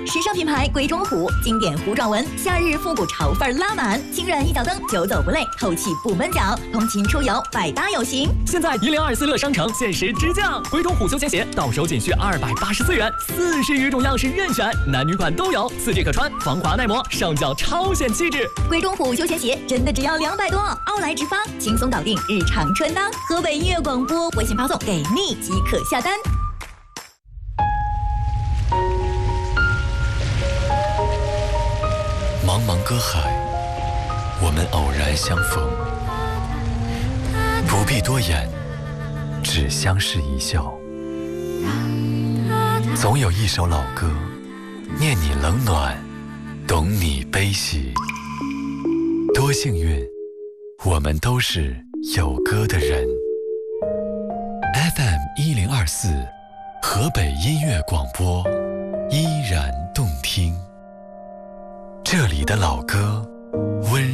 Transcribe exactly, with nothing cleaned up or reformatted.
时尚品牌鬼冢虎，经典糊状纹，夏日复古潮范拉满，轻软一脚蹬，久走不累，透气不闷脚，通勤出游百搭有型。 现在一零二四乐商城限时直降，鬼冢虎休闲鞋到手仅需二百八十四元，四十余种样式任选，男女款都有，四季可穿，防滑耐磨，上脚超显气质。 鬼冢虎休闲鞋真的只要两百多，奥莱直发，轻松搞定日常穿搭。河北音乐广播微信发送给你即可下单。 茫茫歌海，我们偶然相逢，不必多言，只相视一笑。总有一首老歌，念你冷暖，懂你悲喜。多幸运，我们都是有歌的人。F M 一零二四，河北音乐广播，依然动听。这里的老歌温